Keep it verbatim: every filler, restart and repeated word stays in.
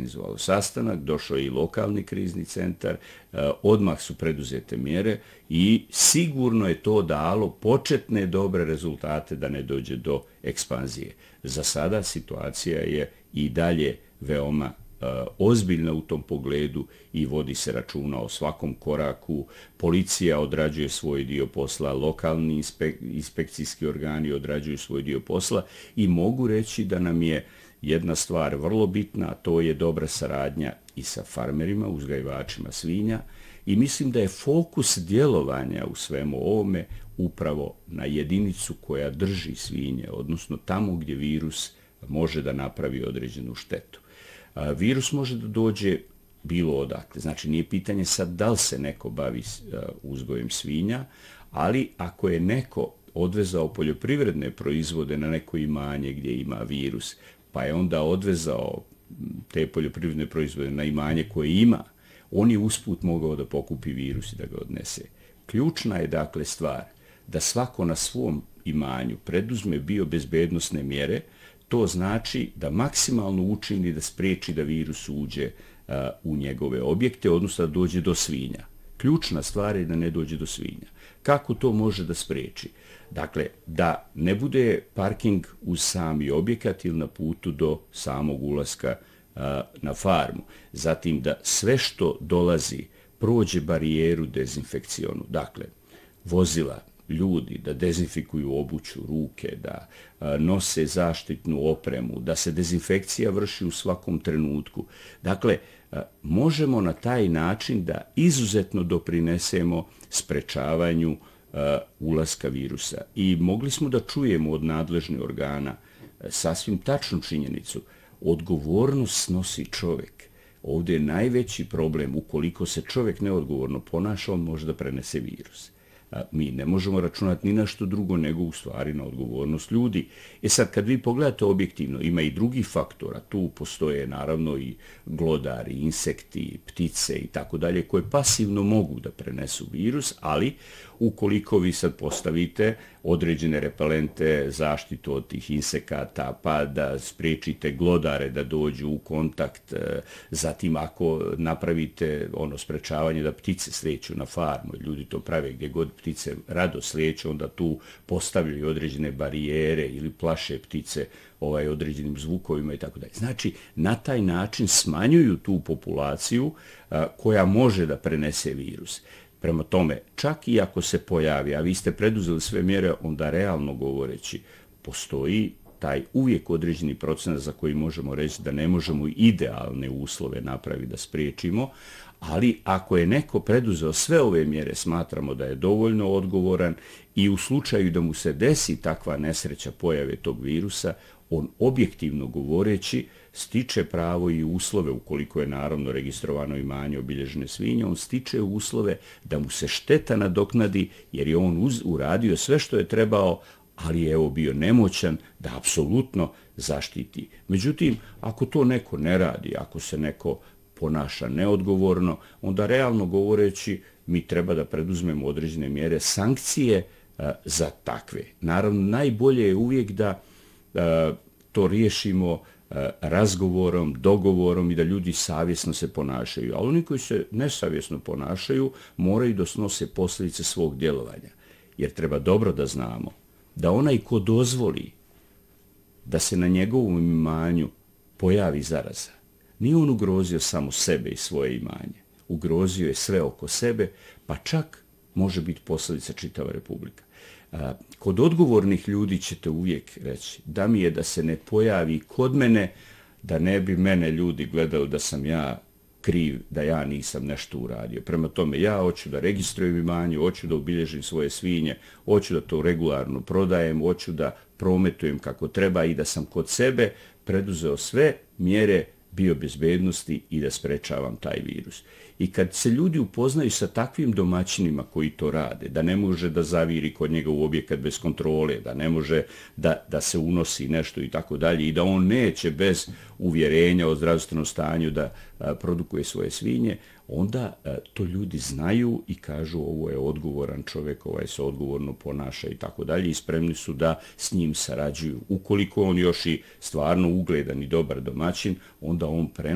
organizovalo sastanak, došao je i lokalni krizni centar, odmah su preduzete mjere i sigurno je to dalo početne dobre rezultate da ne dođe do ekspanzije. Za sada situacija je i dalje veoma ozbiljna u tom pogledu i vodi se računa o svakom koraku. Policija odrađuje svoj dio posla, lokalni inspek, inspekcijski organi odrađuju svoj dio posla i mogu reći da nam je jedna stvar vrlo bitna, a to je dobra saradnja i sa farmerima, uzgajivačima svinja i mislim da je fokus djelovanja u svemu ovome upravo na jedinicu koja drži svinje, odnosno tamo gdje virus može da napravi određenu štetu. Virus može da dođe bilo odakle. Znači, nije pitanje sad da li se neko bavi uzgojem svinja, ali ako je neko odvezao poljoprivredne proizvode na neko imanje gdje ima virus, pa je onda odvezao te poljoprivredne proizvode na imanje koje ima, on je usput mogao da pokupi virus i da ga odnese. Ključna je dakle stvar da svako na svom imanju preduzme biobezbednosne mjere. To znači da maksimalno učini da spriječi da virus uđe uh, u njegove objekte, odnosno da dođe do svinja. Ključna stvar je da ne dođe do svinja. Kako to može da spriječi? Dakle, da ne bude parking uz sami objekat ili na putu do samog ulaska uh, na farmu. Zatim da sve što dolazi prođe barijeru dezinfekcionu. Dakle, vozila, ljudi da dezinfikuju obuću, ruke, da a, nose zaštitnu opremu, da se dezinfekcija vrši u svakom trenutku. Dakle, a, možemo na taj način da izuzetno doprinesemo sprečavanju a, ulaska virusa. I mogli smo da čujemo od nadležnih organa a, sasvim tačnu činjenicu. Odgovornost snosi čovjek. Ovdje je najveći problem. Ukoliko se čovjek neodgovorno ponaša, on može da prenese virus. Mi ne možemo računati ni na što drugo nego u stvari na odgovornost ljudi. E sad, kad vi pogledate objektivno, ima i drugih faktora. Tu postoje naravno i glodari, insekti, ptice i tako dalje, koje pasivno mogu da prenesu virus, ali ukoliko vi sad postavite određene repelente, zaštitu od tih insekata, pa da spriječite glodare da dođu u kontakt, zatim ako napravite ono sprečavanje da ptice slijeću na farmu, ljudi to prave gdje god ptice rado slijeću, onda tu postavljaju određene barijere ili plaše ptice ovaj određenim zvukovima i tako dalje. Znači, na taj način smanjuju tu populaciju a, koja može da prenese virus. Prema tome, čak i ako se pojavi, a vi ste preduzeli sve mjere, onda realno govoreći, postoji taj uvijek određeni procenat za koji možemo reći da ne možemo idealne uslove napraviti da spriječimo, ali ako je neko preduzeo sve ove mjere, smatramo da je dovoljno odgovoran i u slučaju da mu se desi takva nesreća pojave tog virusa, on objektivno govoreći stiče pravo i uslove, ukoliko je naravno registrovano imanje obilježene svinje, on stiče uslove da mu se šteta nadoknadi jer je on uz, uradio sve što je trebao, ali je evo bio nemoćan da apsolutno zaštiti. Međutim, ako to neko ne radi, ako se neko ponaša neodgovorno, onda realno govoreći mi treba da preduzmemo određene mjere sankcije a, za takve. Naravno, najbolje je uvijek da a, to riješimo a, razgovorom, dogovorom i da ljudi savjesno se ponašaju. Ali oni koji se nesavjesno ponašaju moraju da snose posljedice svog djelovanja. Jer treba dobro da znamo da onaj ko dozvoli da se na njegovom imanju pojavi zaraza, nije on ugrozio samo sebe i svoje imanje. Ugrozio je sve oko sebe, pa čak može biti posljedica čitava Republika. A, kod odgovornih ljudi ćete uvijek reći da mi je da se ne pojavi kod mene, da ne bi mene ljudi gledali da sam ja kriv, da ja nisam nešto uradio. Prema tome, ja hoću da registrujem imanje, hoću da obilježim svoje svinje, hoću da to regularno prodajem, hoću da prometujem kako treba i da sam kod sebe preduzeo sve mjere biobezbednosti i da sprečavam taj virus. I kad se ljudi upoznaju sa takvim domaćinima koji to rade, da ne može da zaviri kod njega u objekat bez kontrole, da ne može da, da se unosi nešto i tako dalje i da on neće bez uvjerenja o zdravstvenom stanju da a, produkuje svoje svinje, onda a, to ljudi znaju i kažu ovo je odgovoran čovjek, ovaj se odgovorno ponaša i tako dalje i spremni su da s njim sarađuju. Ukoliko on još i stvarno ugledan i dobar domaćin, onda on pre